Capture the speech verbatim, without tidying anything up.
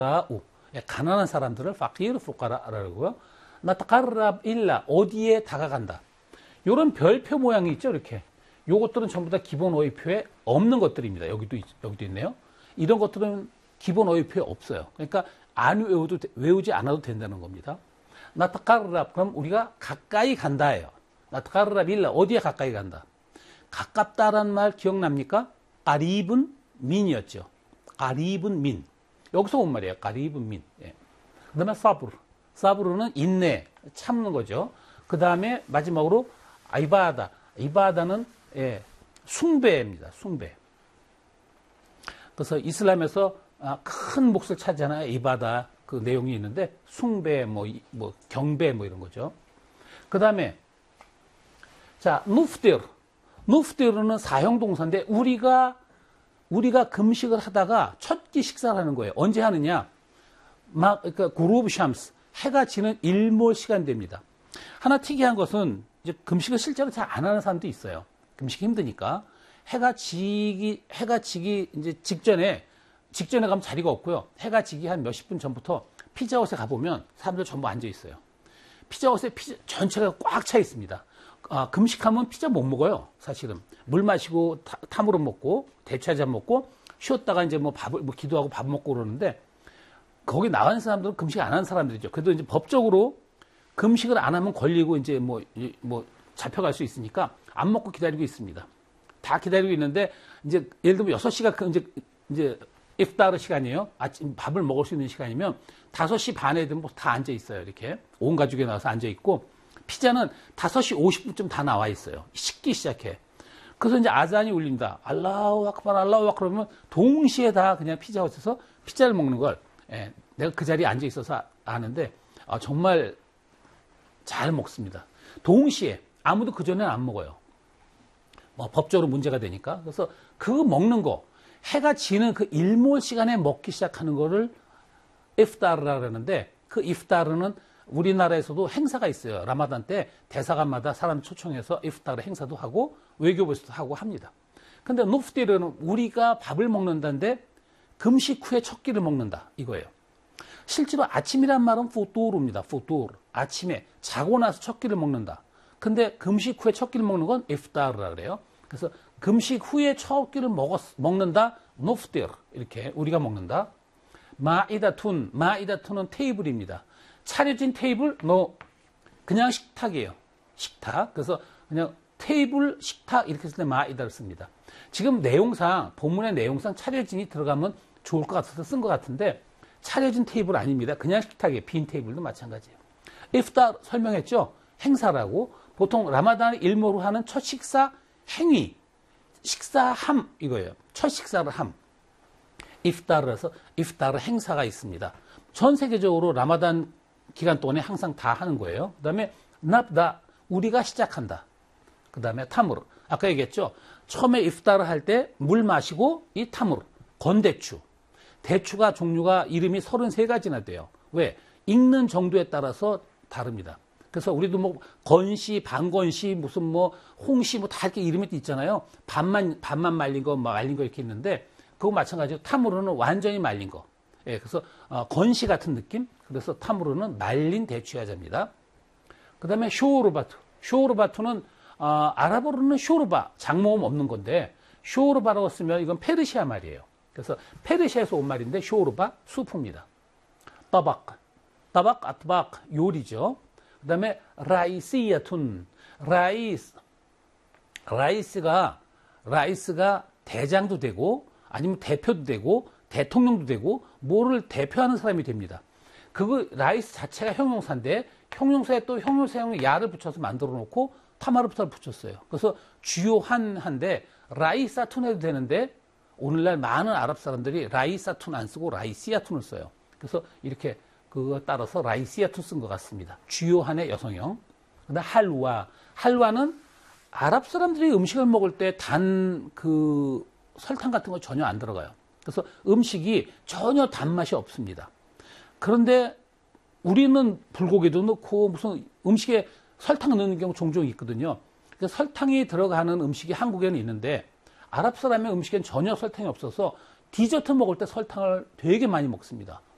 가난한 사람들을 파키르 fuqara라고요. 나타카르랍 일라 어디에 다가간다. 이런 별표 모양이 있죠, 이렇게. 요것들은 전부 다 기본 어휘표에 없는 것들입니다. 여기도 있, 여기도 있네요. 이런 것들은 기본 어휘표에 없어요. 그러니까 안 외우도 외우지 않아도 된다는 겁니다. 나타카르랍 그럼 우리가 가까이 간다예요. 나타카르랍 일라 어디에 가까이 간다. 가깝다란 말 기억납니까? 까리븐 민이었죠. 까리븐 민. 여기서 온 말이에요. 까리븐 민. 예. 그 다음에 사브르. 사브르는 인내, 참는 거죠. 그 다음에 마지막으로 이바다. 이바다는 예, 숭배입니다. 숭배. 그래서 이슬람에서 큰 몫을 차지하는 이바다 그 내용이 있는데 숭배, 뭐, 뭐 경배 뭐 이런 거죠. 그 다음에 자 누프티르. 누프티르는 사형동사인데 우리가 우리가 금식을 하다가 첫 끼 식사를 하는 거예요. 언제 하느냐? 막 그러니까 구루브 샴스 해가 지는 일몰 시간 됩니다. 하나 특이한 것은 이제 금식을 실제로 잘 안 하는 사람도 있어요. 금식이 힘드니까 해가 지기 해가 지기 이제 직전에 직전에 가면 자리가 없고요. 해가 지기 한 몇십 분 전부터 피자헛에 가보면 사람들 전부 앉아 있어요. 피자헛에 피자 전체가 꽉 차 있습니다. 아, 금식하면 피자 못 먹어요. 사실은 물 마시고 타, 탐으로 먹고 대추 한잔 먹고 쉬었다가 이제 뭐 밥을 뭐 기도하고 밥 먹고 그러는데 거기 나가는 사람들은 금식 안 하는 사람들이죠. 그래도 이제 법적으로 금식을 안 하면 걸리고 이제 뭐, 뭐 잡혀갈 수 있으니까 안 먹고 기다리고 있습니다. 다 기다리고 있는데 이제 예를 들면 여섯 시가 이제 이제 iftar 시간이에요. 아침 밥을 먹을 수 있는 시간이면 다섯 시 반에 되면 다 앉아 있어요. 이렇게 온 가족이 나와서 앉아 있고 피자는 다섯 시 오십 분쯤 다 나와 있어요. 식기 시작해. 그래서 이제 아잔이 울린다. 알라후 아크발 알라후 아크발 그러면 동시에 다 그냥 피자헛에서 피자를 먹는 걸 예, 내가 그 자리에 앉아 있어서 아는데 아, 정말 잘 먹습니다. 동시에 아무도 그 전에는 안 먹어요. 뭐 법적으로 문제가 되니까. 그래서 그 먹는 거 해가 지는 그 일몰 시간에 먹기 시작하는 거를 iftar이라고 하는데 그 iftar은 우리나라에서도 행사가 있어요. 라마단 때 대사관마다 사람 초청해서 iftar 행사도 하고 외교부에서도 하고 합니다. 근데 누프티르는 우리가 밥을 먹는다는데 금식 후에 첫 끼를 먹는다 이거예요. 실제로 아침이란 말은 푸뚜르입니다. 푸뚜르. 아침에 자고 나서 첫 끼를 먹는다. 근데 금식 후에 첫 끼를 먹는 건 iftar이라고 그래요. 그래서 금식 후에 첫 끼를 먹었, 먹는다. 누프티르. 이렇게 우리가 먹는다. 마이다툰. 마이다툰은 테이블입니다. 차려진 테이블, 너 그냥 식탁이에요. 식탁. 그래서 그냥 테이블, 식탁 이렇게 쓸 때 마이다를 씁니다. 지금 내용상 본문의 내용상 차려진이 들어가면 좋을 것 같아서 쓴 것 같은데 차려진 테이블 아닙니다. 그냥 식탁이에요. 빈 테이블도 마찬가지예요. iftar 설명했죠. 행사라고 보통 라마단 일몰로 하는 첫 식사 행위, 식사함 이거예요. 첫 식사를 함. iftar에서 iftar 행사가 있습니다. 전 세계적으로 라마단 기간 동안에 항상 다 하는 거예요. 그 다음에 납다 우리가 시작한다. 그 다음에 타무르 아까 얘기했죠. 처음에 iftar을 할 때 물 마시고 이 타무르 건대추 대추가 종류가 이름이 서른세 가지나 돼요. 왜? 익는 정도에 따라서 다릅니다. 그래서 우리도 뭐 건시, 반건시, 무슨 뭐 홍시 뭐 다 이렇게 이름이 있잖아요. 반만 반만 말린 거, 말린 거 이렇게 있는데 그거 마찬가지로 타무르는 완전히 말린 거. 예, 그래서 어, 건시 같은 느낌. 그래서 타무르는 말린 대추야자입니다. 그다음에 쇼르바투. 쇼르바투는 어, 아랍어로는 쇼르바 장모음 없는 건데 쇼르바라고 쓰면 이건 페르시아 말이에요. 그래서 페르시아에서 온 말인데 쇼르바 수프입니다. 따박, 따박, 아트박 요리죠. 그다음에 라이시야툰, 라이스, 라이스가 라이스가 대장도 되고 아니면 대표도 되고 대통령도 되고 뭐를 대표하는 사람이 됩니다. 그거 라이스 자체가 형용사인데 형용사에 또 형용사형에 야를 붙여서 만들어 놓고 타마르부터를 붙였어요. 그래서 주요한 한데 라이사툰 해도 되는데 오늘날 많은 아랍 사람들이 라이사툰 안 쓰고 라이시아툰을 써요. 그래서 이렇게 그거 따라서 라이시아툰 쓴 것 같습니다. 주요한의 여성형. 근데 할와 할와는 아랍 사람들이 음식을 먹을 때 단 그 설탕 같은 거 전혀 안 들어가요. 그래서 음식이 전혀 단맛이 없습니다. 그런데 우리는 불고기도 넣고 무슨 음식에 설탕 넣는 경우 종종 있거든요. 그래서 설탕이 들어가는 음식이 한국에는 있는데 아랍 사람의 음식엔 전혀 설탕이 없어서 디저트 먹을 때 설탕을 되게 많이 먹습니다.